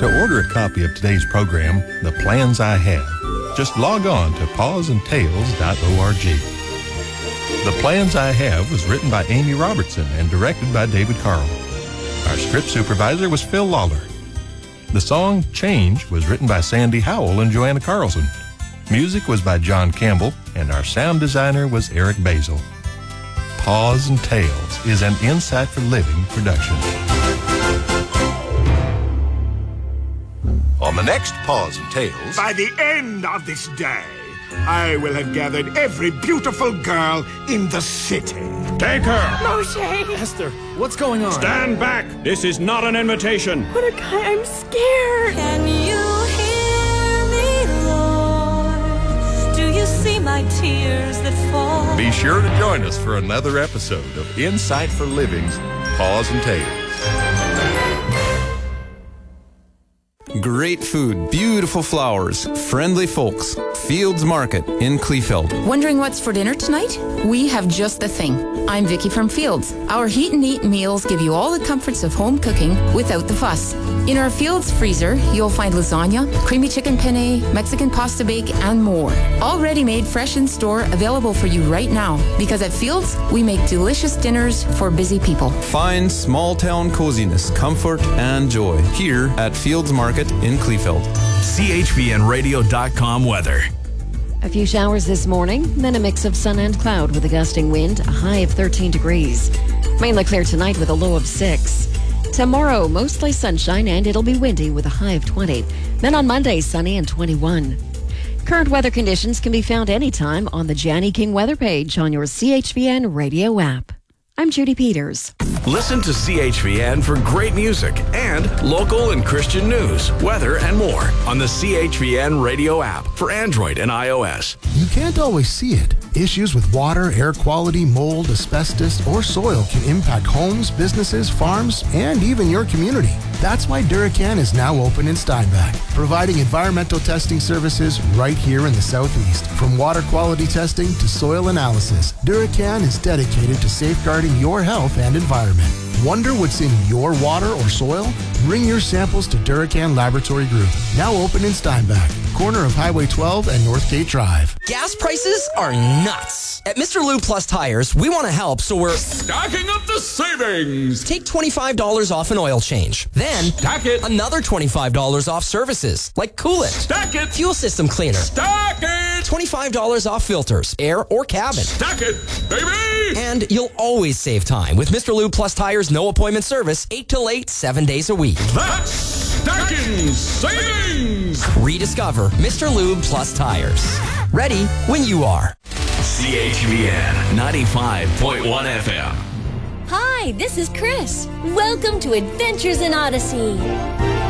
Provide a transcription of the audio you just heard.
To order a copy of today's program, The Plans I Have, just log on to pawsandtails.org. The Plans I Have was written by Amy Robertson and directed by David Carl. Our script supervisor was Phil Lawler. The song Change was written by Sandy Howell and Joanna Carlson. Music was by John Campbell, and our sound designer was Eric Basil. Paws and Tales is an Insight for Living production. On the next Paws and Tales... By the end of this day, I will have gathered every beautiful girl in the city. Take her! Moshe! Esther, what's going on? Stand back! This is not an invitation. Mordecai, I'm scared. Can you hear me, Lord? Do you see my tears that fall? Be sure to join us for another episode of Insight for Living's Paws and Tales. Great food, beautiful flowers, friendly folks. Fields Market in Kleefeld. Wondering what's for dinner tonight? We have just the thing. I'm Vicky from Fields. Our heat and eat meals give you all the comforts of home cooking without the fuss. In our Fields freezer, you'll find lasagna, creamy chicken penne, Mexican pasta bake, and more. All ready-made, fresh in store, available for you right now. Because at Fields, we make delicious dinners for busy people. Find small-town coziness, comfort, and joy here at Fields Market in Kleefeld. CHVNradio.com weather. A few showers this morning, then a mix of sun and cloud with a gusting wind, a high of 13 degrees. Mainly clear tonight with a low of 6. Tomorrow, mostly sunshine and it'll be windy with a high of 20. Then on Monday, sunny and 21. Current weather conditions can be found anytime on the Jani King weather page on your CHVN radio app. I'm Judy Peters. Listen to CHVN for great music and local and Christian news, weather, and more on the CHVN radio app for Android and iOS. You can't always see it. Issues with water, air quality, mold, asbestos, or soil can impact homes, businesses, farms, and even your community. That's why Duracan is now open in Steinbach, providing environmental testing services right here in the Southeast. From water quality testing to soil analysis, Duracan is dedicated to safeguarding your health and environment. Wonder what's in your water or soil? Bring your samples to Duracan Laboratory Group, now open in Steinbach, corner of Highway 12 and Northgate Drive. Gas prices are nuts. At Mr. Lube Plus Tires, we want to help, so we're stacking up the savings. Take $25 off an oil change. Then, stack it. Another $25 off services, like coolant. Stack it. Fuel system cleaner. Stack it. $25 off filters, air or cabin. Stack it, baby. And you'll always save time with Mr. Lube Plus Tires no appointment service, 8 till 8, 7 days a week. That's stacking savings. Rediscover Mr. Lube Plus Tires. Ready when you are. CHVN 95.1 FM. Hi, this is Chris. Welcome to Adventures in Odyssey.